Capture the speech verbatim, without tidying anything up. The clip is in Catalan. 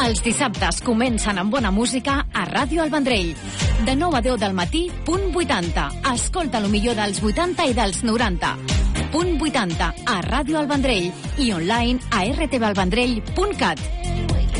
Els dissabtes comencen amb bona música a Ràdio El Vendrell. De nou a deu del matí, punt vuitanta. Escolta lo millor dels vuitanta i dels noranta. Punt vuitanta a Ràdio El Vendrell i online a r t v el vendrell punt cat.